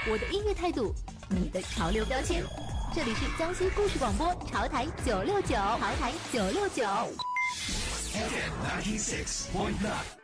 我的音乐态度，你的潮流标签。这里是江西故事广播潮台969，潮台969。FM 96.9